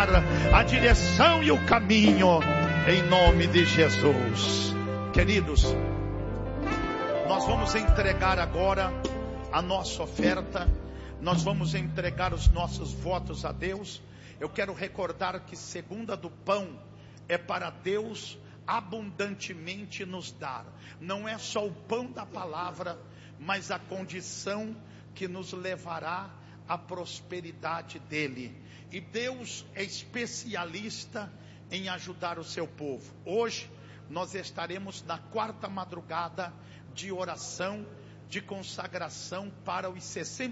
lugar, a direção e o caminho, em nome de Jesus. Queridos, nós vamos entregar agora a nossa oferta, nós vamos entregar os nossos votos a Deus. Eu quero recordar que segunda do pão é para Deus abundantemente nos dar. Não é só o pão da palavra, mas a condição que nos levará à prosperidade dele. E Deus é especialista em ajudar o seu povo. Hoje nós estaremos na quarta madrugada de oração, de consagração para os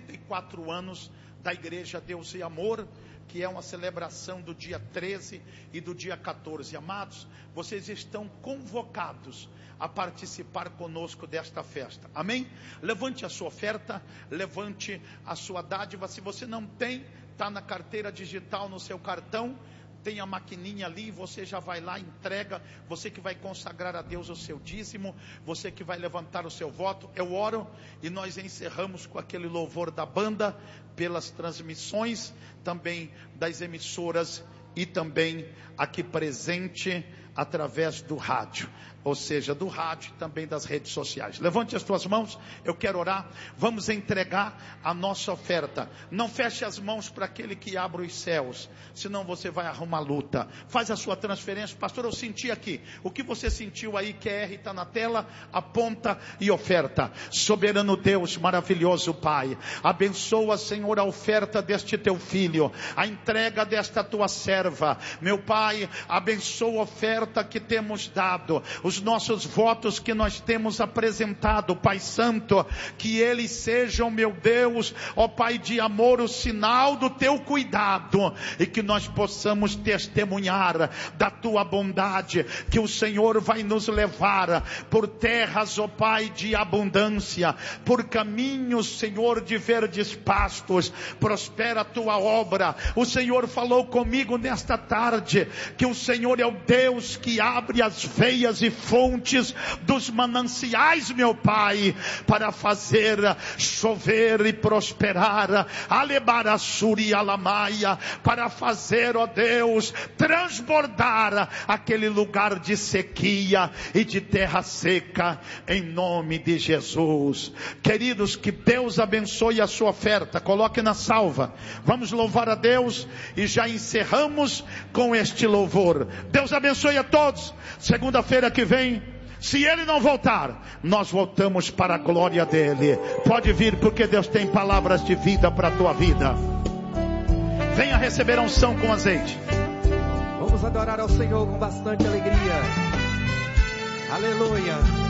64 anos da Igreja Deus e Amor, que é uma celebração do dia 13 e do dia 14. Amados, vocês estão convocados a participar conosco desta festa. Amém? Levante a sua oferta, levante a sua dádiva. Se você não tem, está na carteira digital, no seu cartão, tem a maquininha ali, você já vai lá, entrega. Você que vai consagrar a Deus o seu dízimo, você que vai levantar o seu voto. Eu oro e nós encerramos com aquele louvor da banda, pelas transmissões também das emissoras e também aqui presente através do rádio, ou seja, do rádio e também das redes sociais. Levante as tuas mãos, eu quero orar. Vamos entregar a nossa oferta. Não feche as mãos para aquele que abre os céus, senão você vai arrumar luta. Faz a sua transferência. Pastor, eu senti aqui. O que você sentiu aí? QR está na tela, aponta e oferta. Soberano Deus, maravilhoso Pai, abençoa, Senhor, a oferta deste teu filho, a entrega desta tua serva. Meu Pai, abençoa a oferta que temos dado, os nossos votos que nós temos apresentado, Pai Santo, que eles sejam, meu Deus, ó Pai de amor, o sinal do teu cuidado, e que nós possamos testemunhar da tua bondade, que o Senhor vai nos levar por terras, ó Pai, de abundância, por caminhos, Senhor, de verdes pastos. Prospera a tua obra. O Senhor falou comigo nesta tarde, que o Senhor é o Deus que abre as veias e fontes dos mananciais, meu Pai, para fazer chover e prosperar, alebarassuri alamaia, para fazer, ó Deus, transbordar aquele lugar de sequia e de terra seca, em nome de Jesus. Queridos, que Deus abençoe a sua oferta. Coloque na salva. Vamos louvar a Deus e já encerramos com este louvor. Deus abençoe a todos. Segunda-feira que vem, se Ele não voltar, nós voltamos para a glória dEle. Pode vir, porque Deus tem palavras de vida para a tua vida. Venha receber a unção com azeite. Vamos adorar ao Senhor com bastante alegria. Aleluia.